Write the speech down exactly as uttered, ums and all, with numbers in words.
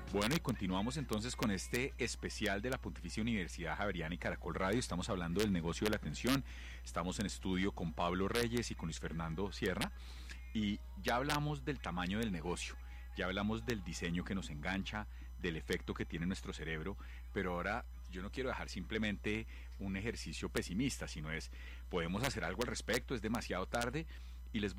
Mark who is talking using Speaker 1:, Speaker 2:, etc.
Speaker 1: Bueno, y continuamos entonces con este especial de la Pontificia Universidad Javeriana y Caracol Radio. Estamos hablando del negocio de la atención. Estamos en estudio con Pablo Reyes y con Luis Fernando Sierra. Y ya hablamos del tamaño del negocio. Ya hablamos del diseño que nos engancha, del efecto que tiene nuestro cerebro. Pero ahora yo no quiero dejar simplemente un ejercicio pesimista, sino es, podemos hacer algo al respecto, es demasiado tarde. Y les